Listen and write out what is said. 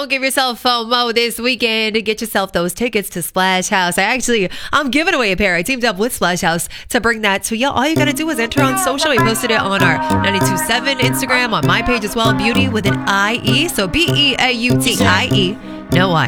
don't give yourself FOMO this weekend. Get yourself those tickets to Splash House. I'm giving away a pair. I teamed up with Splash House to bring that to you. All you got to do is enter on social. We posted it on our 92.7 Instagram, on my page as well, Beauty with an IE. So BEAUTIE. No I.